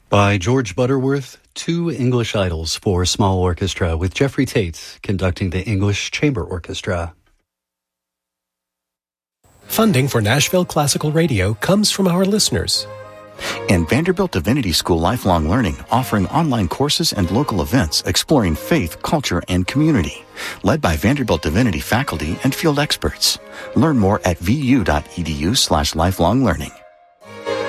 By George Butterworth, Two English Idols for Small Orchestra, with Jeffrey Tate conducting the English Chamber Orchestra. Funding for Nashville Classical Radio comes from our listeners. And Vanderbilt Divinity School Lifelong Learning, offering online courses and local events exploring faith, culture, and community. Led by Vanderbilt Divinity faculty and field experts. Learn more at vu.edu/lifelonglearning.